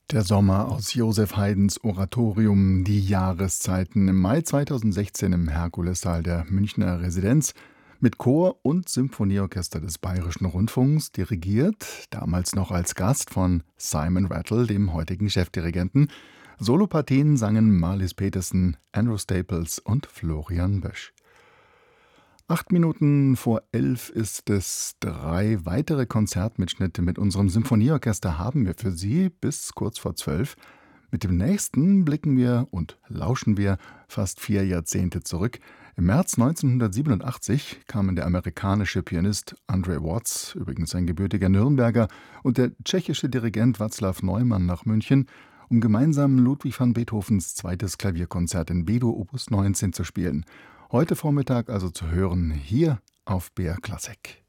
Der Sommer aus Joseph Haydns Oratorium Die Jahreszeiten im Mai 2016 im Herkulessaal der Münchner Residenz mit Chor und Symphonieorchester des Bayerischen Rundfunks, dirigiert, damals noch als Gast von Simon Rattle, dem heutigen Chefdirigenten. Solopartien sangen Marlis Petersen, Andrew Staples und Florian Bösch. 8 Minuten vor 11 ist es. 3 weitere Konzertmitschnitte mit unserem Symphonieorchester haben wir für Sie bis kurz vor 12. Mit dem nächsten blicken wir und lauschen wir fast 4 Jahrzehnte zurück. Im März 1987 kamen der amerikanische Pianist Andre Watts, übrigens ein gebürtiger Nürnberger, und der tschechische Dirigent Václav Neumann nach München, um gemeinsam Ludwig van Beethovens zweites Klavierkonzert in B-Dur Opus 19 zu spielen. Heute Vormittag also zu hören, hier auf BR Classic.